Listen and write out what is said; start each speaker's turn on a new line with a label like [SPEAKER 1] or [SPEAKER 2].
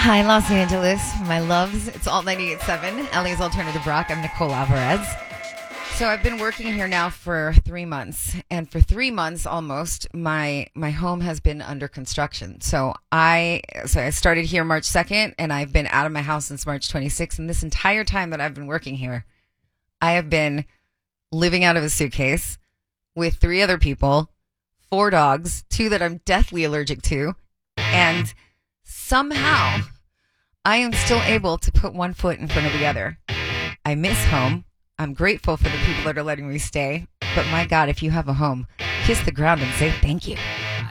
[SPEAKER 1] Hi, Los Angeles, my loves. It's Alt 98.7, LA's Alternative Rock. I'm Nicole Alvarez. So I've been working here now for 3 months, and for 3 months almost, my home has been under construction. So I started here March 2nd, and I've been out of my house since March 26th. And this entire time that I've been working here, I have been living out of a suitcase with 3 other people, 4 dogs, 2 that I'm deathly allergic to, and somehow I am still able to put one foot in front of the other. I miss home. I'm grateful for the people that are letting me stay. But my God, if you have a home, kiss the ground and say thank you.